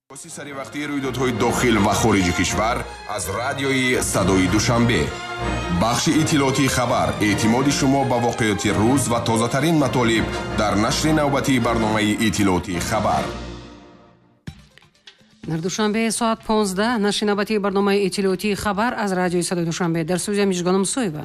боси саривақтии рӯйдодҳои дохил ва хориҷи кишвар аз радиои Садои Душанбе. бахши иттилоотии хабар эътимоди шумо ба воқеоти рӯз ва тозатарин матолиб дар нашри навбатии барномаи иттилоотии хабар. дар душанбе соат 15 нашри навбатии барномаи иттилоотии хабар аз радиои Садои Душанбе. дар студия Мижгона Мусоева.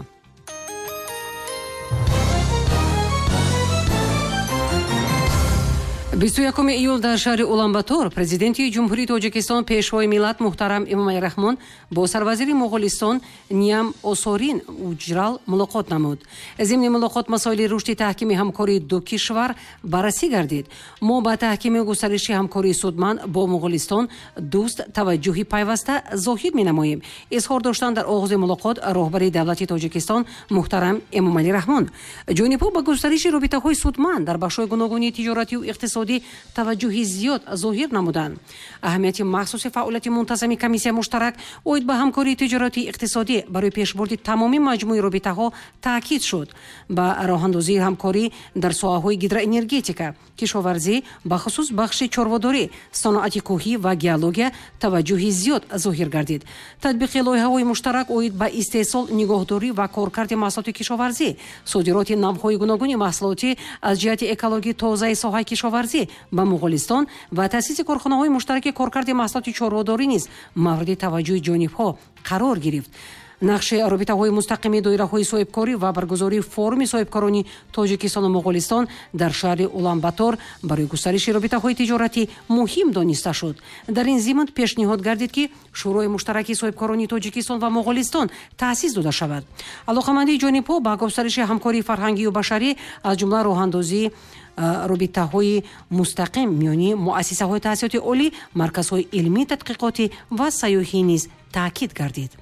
21 июл дар шаҳри Улан-Батор президенти ҷумҳурии Тоҷикистон пешвои миллат муҳтарам Эмомали Раҳмон бо сарвазири Моғолистон Ниям Осорин Уҷрал мулоқот намуд. зимни мулоқот масоили рушди таҳкими ҳамкории ду кишвар баррасӣ гардид. мо ба таҳкими густариши ҳамкории судманд бо Моғолистон дӯст таваҷҷӯҳи пайваста зоҳир менамоем. изҳор доштанд дар оғози мулоқот роҳбари давлати Тоҷикистон муҳтарам Эмомали Раҳмон. ҷонибҳо ба густариши робитаҳои судманд дар бахшҳои гуногуни тиҷоратию иқтисодӣ таваҷҷӯҳи зиёд зоҳир намуданд. аҳамияти махсуси фаъолияти мунтазами комиссия муштарак оид ба ҳамкории тиҷоратии иқтисодӣ барои пешбурди тамоми маҷмӯи робитаҳо таъкид шуд. ба роҳандозии ҳамкорӣ дар соҳаҳои гидроэнергетика, кишоварзӣ, бахусус бахши чорводорӣ, соноати кӯҳӣ ва геология таваҷҷӯҳи зиёд зоҳир гардид. татбиқи лоиҳаҳои муштарак оид ба истеҳсол, нигоҳдорӣ ва коркарди маҳсулоти кишоварзӣ, содироти навъҳои гуногуни маҳсулотӣ аз ҷиҳати экологии тозаи соҳаи кишоварзӣ ба Моғолистон ва таъсиси корхонаҳои муштараки коркарди маҳсулоти чорводорӣ низ мавриди таваҷҷӯҳи ҷонибҳо қарор гирифт. нақши робитаҳои мустақими доираҳои соҳибкорӣ ва баргузории форуми соҳибкорони Тоҷикистону Моғолистон дар шаҳри Улан-Батор барои густариши робитаҳои тиҷоратӣ муҳим дониста шуд. дар ин зимн пешниҳод гардид ки шӯрои муштараки соҳибкорони Тоҷикистон ва Моғолистон таъсис дода шавад. алоқамандии ҷонибҳо ба густариши ҳамкории фарҳангию башарӣ аз ҷумла роҳандозии робитаҳои мустақим миёни муассисаҳои таҳсилоти олӣ, марказҳои илмӣ, тадқиқотӣ ва сайёҳӣ низ таъкид гардид.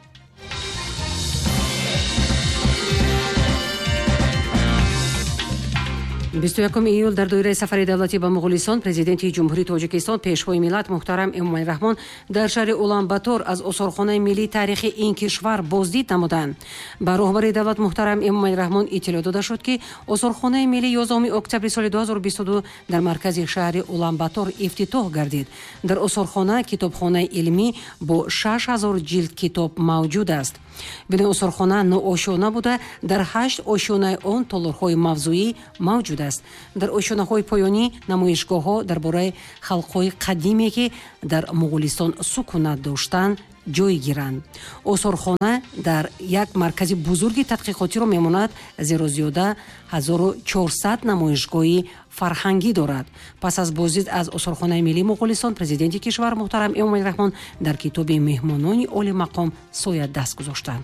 21 июл дар доираи сафари давлатӣ ба Моғолистон президенти ҷумҳурии Тоҷикистон пешвои миллат муҳтарам Эмомали Раҳмон дар шаҳри Улан-Батор аз осорхонаи миллии таърихи ин кишвар боздид намуданд. ба роҳбари давлат муҳтарам Эмомали Раҳмон иттилоъ дода шуд ки осорхонаи миллии 11 октябри соли 2022 дар маркази шаҳри Улан-Батор ифтитоҳ гардид. дар осорхона китобхонаи илмӣ бо 6000 ҷилд китоб мавҷуд аст. бинои осорхона ноошёна буда дар 8 ошёнаи он толорҳои мавзӯӣ мавҷуд аст. дар ошёнаҳои поёнӣ намоишгоҳҳо дар бораи халқҳои қадиме ки дар Моғолистон сукунат доштанд ҷой гиранд. осорхона дар як маркази бузурги тадқиқотиро мемонад, зеро зиёда 1400 намоишгоҳи фарҳангӣ дорад. пас аз боздид аз осорхонаи миллии Моғолистон президенти кишвар муҳтарам Эмомали Раҳмон дар китоби меҳмонони оли мақом соя даст гузоштанд.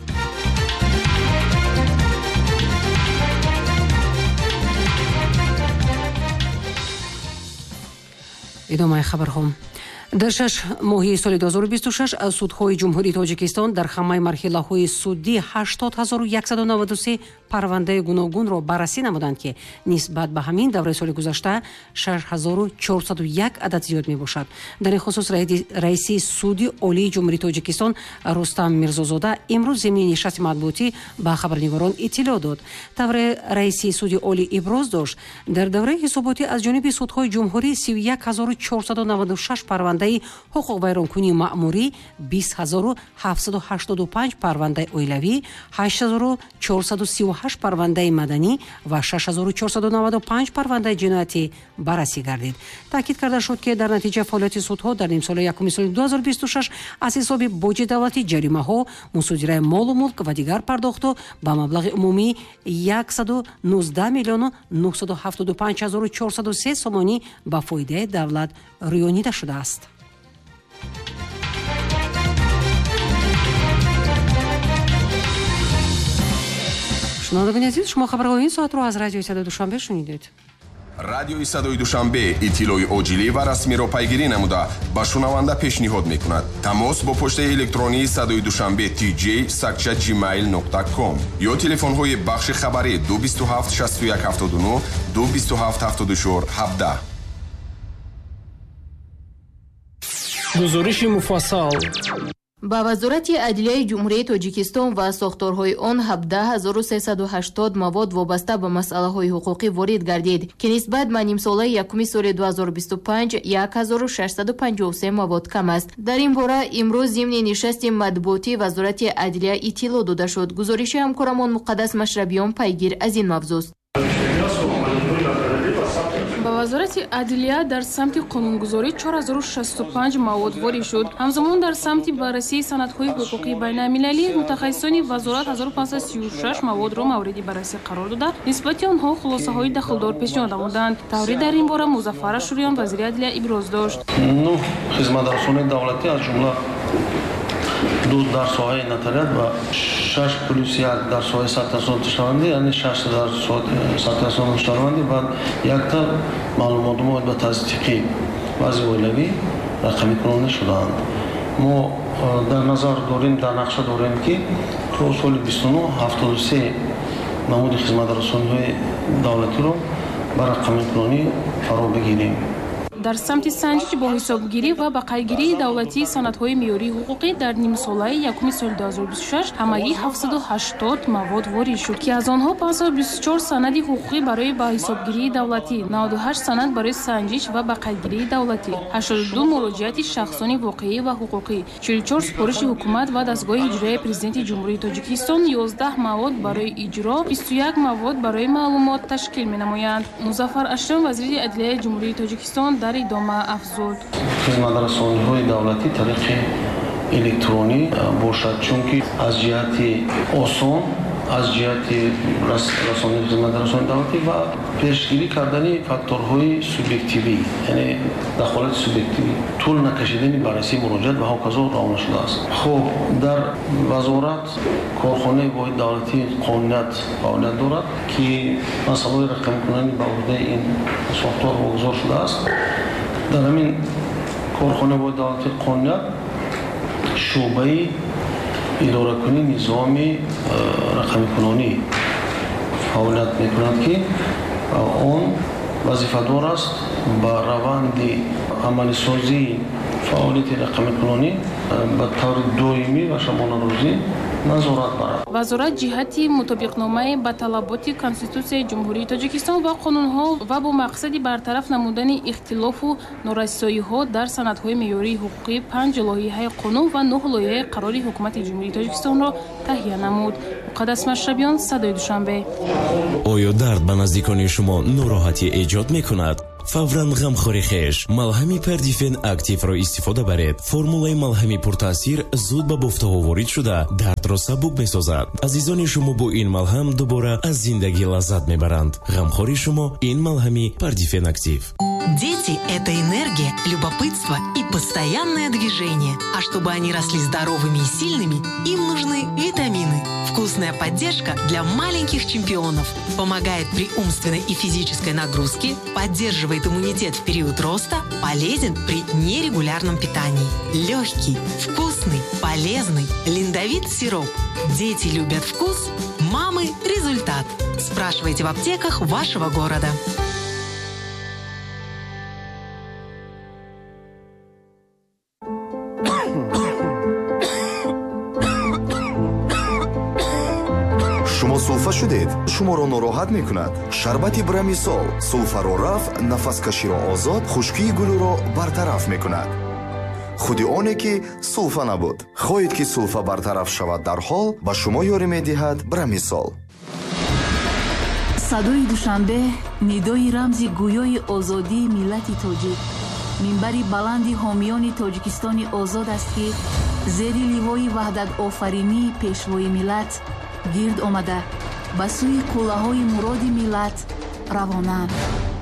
идомаи хабарҳо. дар 6 моҳи соли 2026 судҳои ҷумҳурии Тоҷикистон дар хамаи марҳилаҳои судӣ 80193 парвандаи гуногунро баррасӣ намуданд ки нисбат ба ҳамин давраи соли гузашта 6401 адад зиёд мебошад. дар ин хусус раиси суди олии ҷумҳурии Тоҷикистон Рустам Мирзозода имрӯз зимни нишасти матбуотӣ ба хабарнигорон иттилоъ дод. тавре раиси суди олӣ иброз дошт, дар давраи ҳисоботӣ аз ҷониби судҳои ҷумҳурӣ 31496 парвандаи ҳуқуқвайронкунии маъмурӣ, 20785 парвандаи оилавӣ, 8438 парвандаи маданӣ ва 6495 парвандаи ҷиноятӣ баррасӣ гардид. таъкид карда шуд ки дар натиҷаи фаъолияти судҳо дар нимсоли якуми соли 2026 аз ҳисоби боҷи давлатӣ ҷаримаҳо, мусодираи молу мулк ва дигар пардохтҳо ба маблағи умумии 119 миллиону 975 ҳазору 403 сомонӣ ба фоидаи давлат рӯёнида шудааст. шунавандагони азиз, шумо хабарҳои ин соатро аз радиои Садои Душанбе шунидед. радиои Садои Душанбе иттилои оҷилӣ ва расмиро пайгирӣ намуда ба шунаванда пешниҳод мекунад. тамос бо почтаи электронии Садои Душанбе tj@gmail.com ё телефонҳои бахши хабарӣ 227 61 79 227 74 17. гузориши муфассал ба вазорати адлияи ҷумҳурияи Тоҷикистон ва сохторҳои он 17380 мавод вобаста ба масъалаҳои ҳуқуқӣ ворид гардид, ки нисбат ба нимсолаи якуми соли 2025 1653 мавод кам аст. дар ин бора имрӯз зимни нишасти матбуотӣ вазорати адлия иттилоъ дода шуд. гузориши ҳамкорамон Муқаддас Машрабиён пайгир аз ин мавзӯст. ба вазорати адлия дар самти қонунгузорӣ 4065 мавод ворид шуд. ҳамзамон дар самти баррасии санадҳои ҳуқуқии байналмилалӣ мутахассисони вазорат 1536 маводро мавриди баррасӣ қарор дода, нисбати онҳо хулосаҳои дахлдор пешниҳод намуданд. таври дар ин бора Музаффар Ашуриён, вазири адлия, иброз дошт. хизматрасони давлатӣ аз ҷумла 2 дар соҳаи нотариат ва 6+1 дар соҳаи сартасонатшавандӣ, яъне 6 дар соҳаи сартасонатшавандӣ ва якта маълумоти ба таздиқи баъзи оилавӣ рақамикунонӣ шудаанд. мо дар назар дорем, дар нақша дорем, ки то соли 29 73 намуди хизматрасониҳои давлатиро ба рақамикунонӣ фаро бигирем. дар самти санҷиш бо ҳисобгирӣ ва ба қайдгирии давлатии санадҳои меъёрии ҳуқуқӣ дар нимсолаи якуми соли 2026 ҳамагӣ 780 мавод ворид шуд, ки аз онҳо 524 санади ҳуқуқӣ барои ба ҳисобгирии давлатӣ, 98 санад барои санҷиш ва ба қайдгирии давлатӣ, 82 муроҷиати шахсони воқеӣ ва ҳуқуқӣ, 44 супориши ҳукумат ва дастгоҳи иҷроии президенти ҷумҳурияи Тоҷикистон, 11 мавод барои иҷро, 21 мавод барои маълумот ташкил менамоянд. Музаффар Ашуриён, вазири адлияи ҷумҳурияи Тоҷикистон, дар идома афзуд: хизматрасониҳои давлатӣ тариқи электронӣ бошад, чунки аз ҷиҳати осон, аз ҷиҳати расони хизматрасони давлатӣ ва пешгирӣ кардани факторҳои субъективӣ, яъне дахолати субъективӣ, тӯл накашидани баррасии муроҷиат ва ҳоказо равона шудааст. хуб, дар вазорат корхонаи воҳид давлатии қонуният фаъолият дорад, ки масъалаҳои рақамкунонӣ ба уҳдаи ин сохтор вогузор шудааст. дар ҳамин корхонаи воҳид давлатии қонуният шӯъбаи идоракунии низоми рақамикунонӣ фаъолият мекунад, ки он вазифадор аст ба раванди амалисозии фаъолияти рақамикунонӣ ба таври доимӣ ва шабонарӯзӣ назорат барад. вазорат ҷиҳати мутобиқномаи ба талаботи Конститутсияи Ҷумҳурии Тоҷикистон ва қонунҳо ва бо мақсади бартараф намудани ихтилофу норасоиҳо дар санадҳои меъёрии ҳуқуқӣ 5 лоиҳаи қонун ва 9 лоиҳаи қарори ҳукумати Ҷумҳурии Тоҷикистонро таҳия намуд. Муқаддас Машрабиён, Садои Душанбе. оё дард ба наздикони шумо нороҳатӣ эҷод мекунад? фавран ғамхори хеш малҳами Perdifen активро истифода баред. формулаи малҳами пуртаъсир зуд ба буфтаҳо ворид шуда дардро сабук месозад. азизони шумо бо ин малҳам дубора аз зиндагӣ лаззат мебаранд. ғамхори шумо ин малҳами Perdifen актив. Дети – это энергия, любопытство и постоянное движение. А чтобы они росли здоровыми и сильными, им нужны витамины. Вкусная поддержка для маленьких чемпионов. Помогает при умственной и физической нагрузке, поддерживает иммунитет в период роста, полезен при нерегулярном питании. Легкий, вкусный, полезный. Линдовит сироп. Дети любят вкус, мамы – результат. Спрашивайте в аптеках вашего города. шумо сулфа шудед? шуморо нороҳат мекунад? шарбати Брамисол сулфаро раф, нафаскаширо озод, хушкии гулӯро бартараф мекунад. худи оне ки сулфа набуд. хоҳед ки сулфа бартараф шавад дарҳол, ба шумо ёрӣ медиҳад Брамисол. садои Душанбе нидои рамзи гӯёи озодии миллати тоҷик, минбари баланди ҳомиёни Тоҷикистони озод аст, ки зери ливои ваҳдатофаринии пешвои миллат гирд омада ба сӯи қуллаҳои муроди миллат равонаанд.